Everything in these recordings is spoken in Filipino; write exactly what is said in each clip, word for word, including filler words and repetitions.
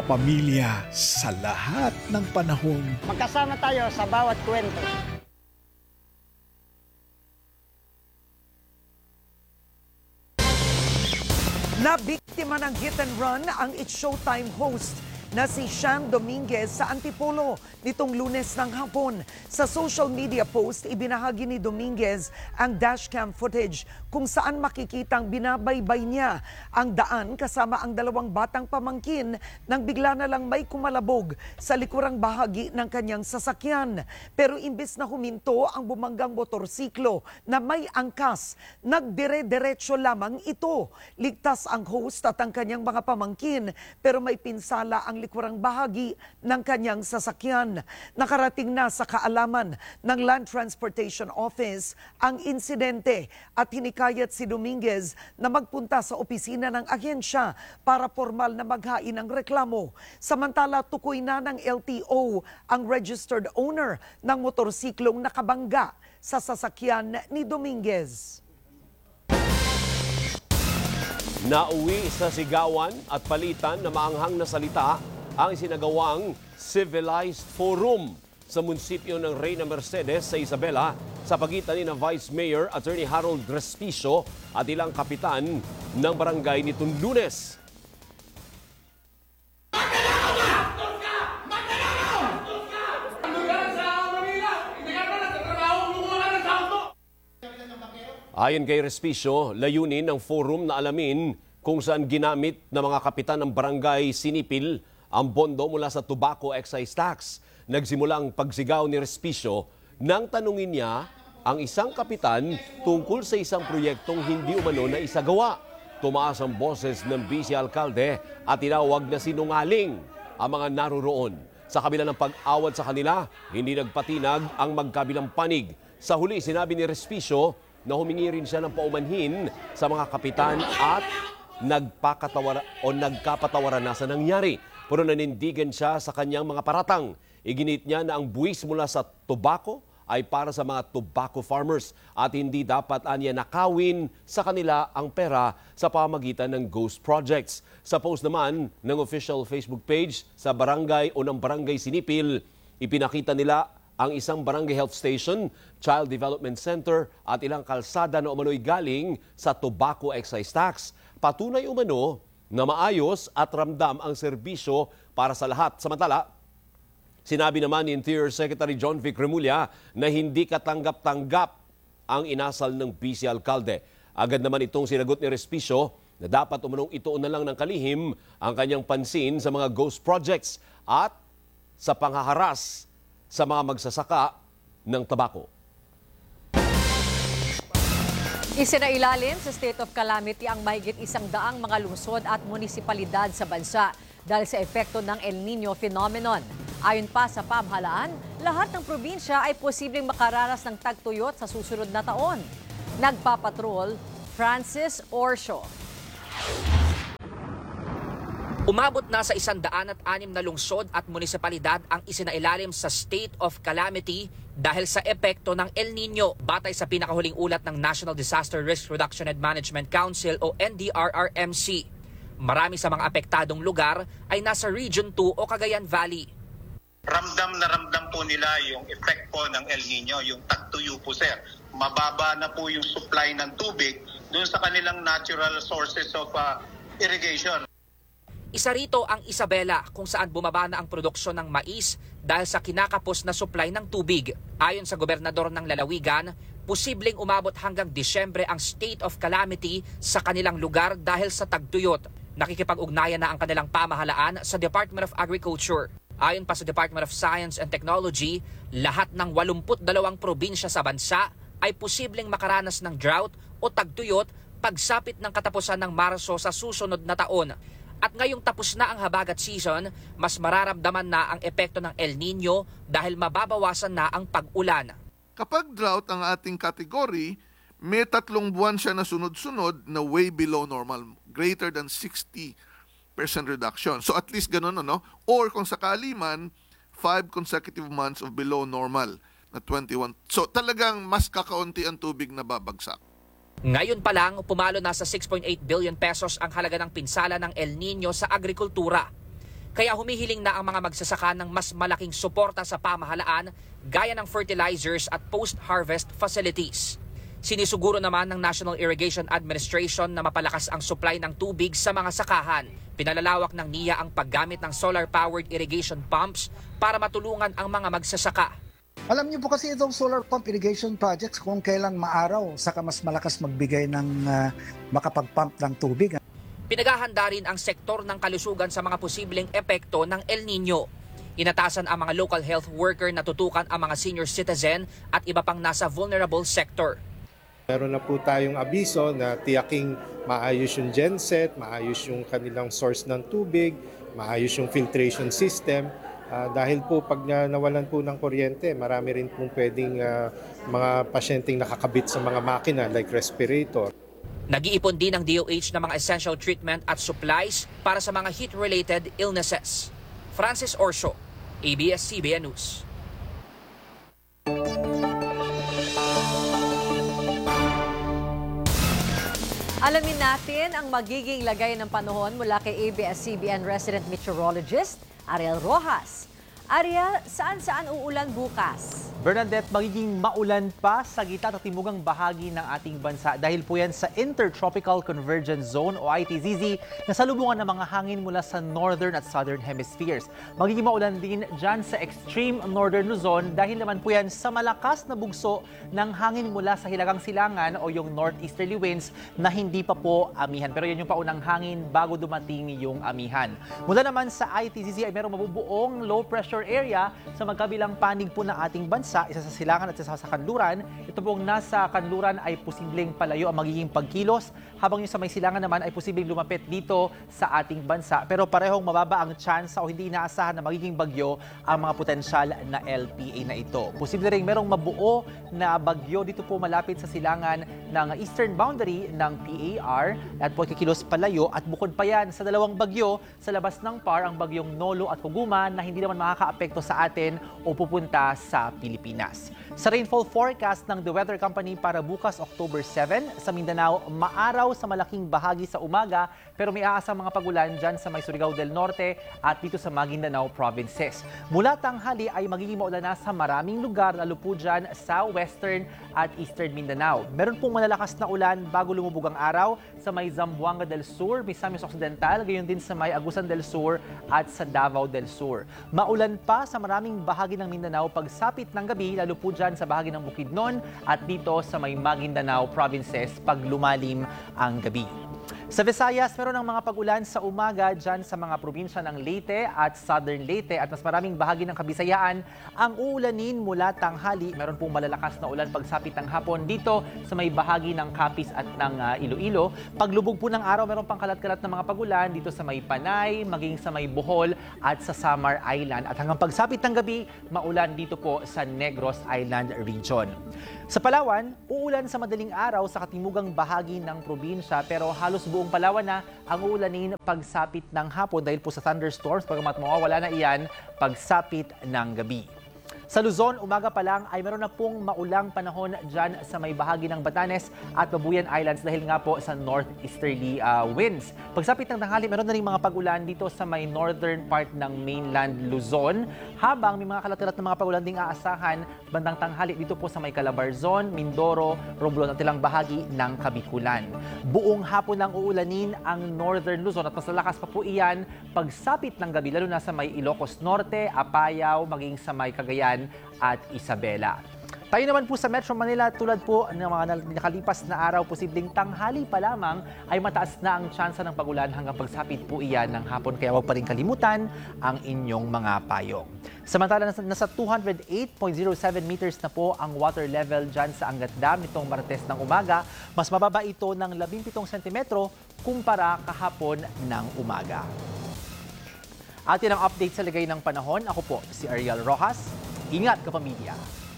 kapamilya sa lahat ng panahon. Magkasama tayo sa bawat kwento. Nabiktima ng hit and run ang It's Showtime host na si Sean Dominguez sa Antipolo nitong Lunes ng hapon. Sa social media post, ibinahagi ni Dominguez ang dashcam footage kung saan makikitang binabaybay niya ang daan kasama ang dalawang batang pamangkin nang bigla na lang may kumalabog sa likurang bahagi ng kanyang sasakyan. Pero imbis na huminto ang bumanggang motorsiklo na may angkas, nagdire-diretso lamang ito. Ligtas ang host at ang kanyang mga pamangkin pero may pinsala ang likurang bahagi ng kanyang sasakyan. Nakarating na sa kaalaman ng Land Transportation Office ang insidente at hinikayat si Dominguez na magpunta sa opisina ng ahensya para formal na maghain ng reklamo. Samantala, tukoy na ng L T O ang registered owner ng motorsiklong nakabangga sa sasakyan ni Dominguez. Nauwi sa sigawan at palitan na maanghang na salita ang sinagawang Civilized Forum sa munisipyo ng Reyna Mercedes sa Isabela sa pagitan ni na Vice Mayor Attorney Harold Respicio at ilang kapitan ng barangay nitong Lunes. Ayon kay Respicio, layunin ng forum na alamin kung saan ginamit ng mga kapitan ng barangay Sinipil ang bondo mula sa tobacco excise tax. Nagsimula ang pagsigaw ni Respicio nang tanungin niya ang isang kapitan tungkol sa isang proyektong hindi umano na isagawa. Tumaas ang boses ng Vice Alcalde at tinawag na sinungaling ang mga naroroon. Sa kabila ng pag-awat sa kanila, hindi nagpatinag ang magkabilang panig. Sa huli, sinabi ni Respicio na humingi rin siya ng paumanhin sa mga kapitan at nagpakatawara o nagkapatawaran na sa nangyari. Pero nanindigan siya sa kanyang mga paratang. Iginit niya na ang buwis mula sa tobacco ay para sa mga tobacco farmers at hindi dapat anya nakawin sa kanila ang pera sa pamagitan ng ghost projects. Sa post naman ng official Facebook page sa barangay o ng barangay Sinipil, ipinakita nila ang isang barangay health station, child development center at ilang kalsada na umano'y galing sa tobacco excise tax. Patunay umano na maayos at ramdam ang serbisyo para sa lahat. Samantala, sinabi naman ni Interior Secretary John Vic Remulla na hindi katanggap-tanggap ang inasal ng Vice Alcalde. Agad naman itong sinagot ni Respicio na dapat umanong ituon na lang ng kalihim ang kanyang pansin sa mga ghost projects at sa panghaharas sa mga magsasaka ng tabako. Isinailalim sa state of calamity ang mahigit isang daang mga lungsod at munisipalidad sa bansa dahil sa epekto ng El Nino phenomenon. Ayon pa sa pamahalaan, lahat ng probinsya ay posibleng makaranas ng tagtuyot sa susunod na taon. Nagpapatrol, Francis Orsio. Umabot na sa isandaan at anim na lungsod at munisipalidad ang isinailalim sa state of calamity dahil sa epekto ng El Nino batay sa pinakahuling ulat ng National Disaster Risk Reduction and Management Council o N D R R M C. Marami sa mga apektadong lugar ay nasa Region two o Cagayan Valley. Ramdam na ramdam po nila yung effect po ng El Nino, yung tagtuyo po sir. Mababa na po yung supply ng tubig doon sa kanilang natural sources of uh, irrigation. Isa rito ang Isabela kung saan bumaba na ang produksyon ng mais dahil sa kinakapos na supply ng tubig. Ayon sa gobernador ng Lalawigan, posibleng umabot hanggang Disyembre ang state of calamity sa kanilang lugar dahil sa tagtuyot. Nakikipag-ugnayan na ang kanilang pamahalaan sa Department of Agriculture. Ayon pa sa Department of Science and Technology, lahat ng walumpu't dalawang probinsya sa bansa ay posibleng makaranas ng drought o tagtuyot pagsapit ng katapusan ng Marso sa susunod na taon. At ngayong tapos na ang habagat season, mas mararamdaman na ang epekto ng El Nino dahil mababawasan na ang pag-ulan. Kapag drought ang ating kategory, may tatlong buwan siya na sunod-sunod na way below normal, greater than sixty percent reduction. So at least ganun, ano? Or kung sakali man, five consecutive months of below normal na twenty-one. So talagang mas kakaunti ang tubig na babagsak. Ngayon pa lang, pumalo na sa six point eight billion pesos ang halaga ng pinsala ng El Nino sa agrikultura. Kaya humihiling na ang mga magsasaka ng mas malaking suporta sa pamahalaan gaya ng fertilizers at post-harvest facilities. Sinisuguro naman ng National Irrigation Administration na mapalakas ang supply ng tubig sa mga sakahan. Pinalalawak ng N I A ang paggamit ng solar-powered irrigation pumps para matulungan ang mga magsasaka. Alam niyo po kasi itong solar pump irrigation projects kung kailang maaraw saka mas malakas magbigay ng uh, makapag-pump ng tubig. Pinaghahanda rin ang sektor ng kalusugan sa mga posibleng epekto ng El Nino. Inatasan ang mga local health worker na tutukan ang mga senior citizen at iba pang nasa vulnerable sector. Meron na po tayong abiso na tiyaking maayos yung genset, maayos yung kanilang source ng tubig, maayos yung filtration system. Uh, dahil po pag uh, nawalan po ng kuryente, marami rin pong pwedeng uh, mga pasyenteng nakakabit sa mga makina like respirator. Nag-iipon din ng D O H ng mga essential treatment at supplies para sa mga heat-related illnesses. Francis Orso, A B S C B N News. Alamin natin ang magiging lagay ng panahon mula kay A B S C B N resident meteorologist Ariel Rojas. Ariel, saan-saan uulan bukas? Bernadette, magiging maulan pa sa gitna at timugang bahagi ng ating bansa dahil po yan sa Intertropical Convergence Zone o I T Z Z na salubungan ng mga hangin mula sa northern at southern hemispheres. Magiging maulan din dyan sa extreme northern Luzon dahil naman po yan sa malakas na bugso ng hangin mula sa Hilagang Silangan o yung northeasterly winds na hindi pa po amihan. Pero yan yung paunang hangin bago dumating yung amihan. Mula naman sa I T Z Z ay merong mabubuong low pressure area sa magkabilang panig po ng ating bansa, isa sa Silangan at isa sa Kanluran. Ito pong nasa Kanluran ay posibleng palayo ang magiging pagkilos, habang yung sa may Silangan naman ay posibleng lumapit dito sa ating bansa. Pero parehong mababa ang tsansa o hindi inaasahan na magiging bagyo ang mga potensyal na L P A na ito. Posible rin merong mabuo na bagyo dito po malapit sa Silangan ng eastern boundary ng P A R at po kikilos palayo, at bukod pa yan sa dalawang bagyo sa labas ng P A R, ang bagyong Nolo at Kuguma na hindi naman makakaapekto sa atin o pupunta sa Pilipinas. Sa rainfall forecast ng The Weather Company para bukas October seven, sa Mindanao, maaraw sa malaking bahagi sa umaga pero may aasang mga pagulan dyan sa may Surigao del Norte at dito sa Maguindanao provinces. Mula tanghali ay magiging maulan na sa maraming lugar, lalo po dyan sa western at eastern Mindanao. Meron pong malalakas na ulan bago lumubog ang araw sa may Zamboanga del Sur, Misamis Occidental, gayon din sa may Agusan del Sur at sa Davao del Sur. Maulan pa sa maraming bahagi ng Mindanao pagsapit ng gabi, lalo po dyan sa bahagi ng Bukidnon at dito sa may Maguindanao provinces pag lumalim ang gabi. Sa Visayas, meron ng mga pag-ulan sa umaga dyan sa mga probinsya ng Leyte at Southern Leyte at mas maraming bahagi ng Kabisayaan ang uulanin mula tanghali. Meron pong malalakas na ulan pagsapit ng hapon dito sa may bahagi ng Capiz at ng uh, Iloilo. Paglubog po ng araw, meron pang kalat-kalat na mga pag-ulan dito sa may Panay, maging sa may Bohol at sa Samar Island. At hanggang pagsapit ng gabi, maulan dito po sa Negros Island region. Sa Palawan, uulan sa madaling araw sa katimugang bahagi ng probinsya pero halos buong Palawan na ang uulanin pagsapit ng hapon dahil po sa thunderstorms, pagamat mawawala na iyan pagsapit ng gabi. Sa Luzon, umaga pa lang ay meron na pong maulang panahon dyan sa may bahagi ng Batanes at Babuyan Islands dahil nga po sa northeasterly uh, winds. Pagsapit ng tanghali, meron na rin mga pag-ulan dito sa may northern part ng mainland Luzon, habang may mga kalat-kalat na mga pag-ulan ding aasahan bandang tanghali dito po sa may Calabarzon, Mindoro, Romblon at ilang bahagi ng Kabikulan. Buong hapon lang uulanin ang northern Luzon at mas lalakas pa po iyan pagsapit ng gabi, lalo na sa may Ilocos Norte, Apayao, maging sa may Cagayan at Isabela. Tayo naman po sa Metro Manila, tulad po ng mga nakalipas na araw, posibleng tanghali pa lamang ay mataas na ang tsansa ng pagulan hanggang pagsapit po iyan ng hapon. Kaya huwag pa rin kalimutan ang inyong mga payong. Samantala, nasa, nasa two hundred eight point zero seven meters na po ang water level dyan sa Angat Dam nitong Martes ng umaga. Mas mababa ito ng labing-pitong sentimetro kumpara kahapon ng umaga. At yan ang update sa lagay ng panahon. Ako po si Ariel Rojas. Ingat kapamilya!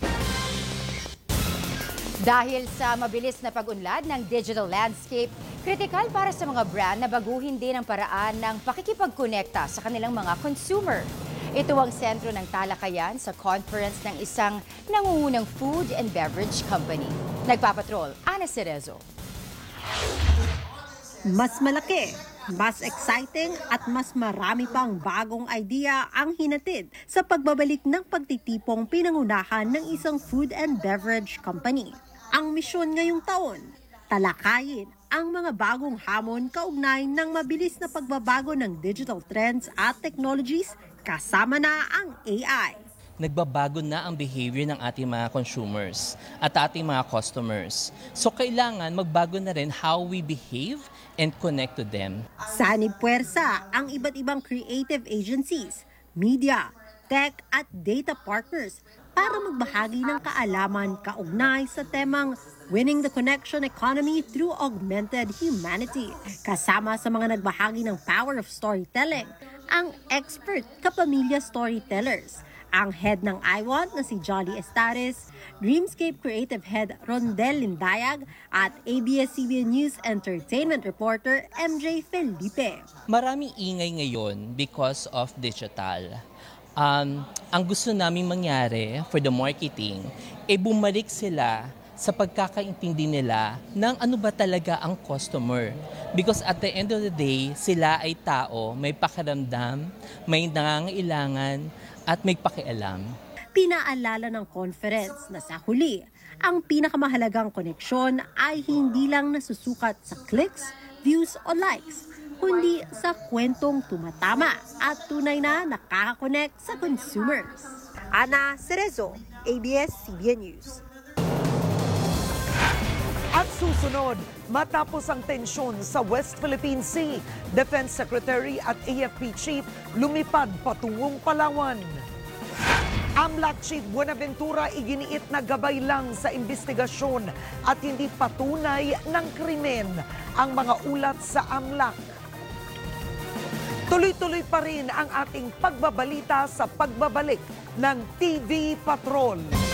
Dahil sa mabilis na pag-unlad ng digital landscape, kritikal para sa mga brand na baguhin din ang paraan ng pakikipagkonekta sa kanilang mga consumer. Ito ang sentro ng talakayan sa conference ng isang nangungunang food and beverage company. Nagpapatrol, Ana Cerezo. Mas malaki, Mas exciting at mas marami pang bagong idea ang hinatid sa pagbabalik ng pagtitipong pinangunahan ng isang food and beverage company. Ang misyon ngayong taon, talakayin ang mga bagong hamon kaugnay ng mabilis na pagbabago ng digital trends at technologies kasama na ang A I. Nagbabago na ang behavior ng ating mga consumers at ating mga customers. So kailangan magbago na rin how we behave and connect to them. Sanib puwersa ang iba't ibang creative agencies, media, tech at data partners para magbahagi ng kaalaman kaugnay sa temang Winning the Connection Economy Through Augmented Humanity. Kasama sa mga nagbahagi ng Power of Storytelling, ang expert kapamilya storytellers, ang head ng I W A N na si Jolly Estares, Dreamscape Creative Head Rondel Lindayag at A B S C B N News Entertainment Reporter M J Felipe. Maraming ingay ngayon because of digital. Um, ang gusto namin mangyari for the marketing, ay bumalik sila sa pagkakaintindi nila ng ano ba talaga ang customer. Because at the end of the day, sila ay tao, may pakiramdam, may nangangailangan, at may pakialam. Pinaalala ng conference na sa huli, ang pinakamahalagang koneksyon ay hindi lang nasusukat sa clicks, views o likes, kundi sa kwentong tumatama at tunay na nakakakonect sa consumers. Ana Cerezo, A B S C B N News. At susunod, matapos ang tensyon sa West Philippine Sea, Defense Secretary at A F P Chief lumipad patungong Palawan. AMLAC Chief Buenaventura iginiit na gabay lang sa investigasyon at hindi patunay ng krimen ang mga ulat sa AMLAC. Tuloy-tuloy pa rin ang ating pagbabalita sa pagbabalik ng T V Patrol.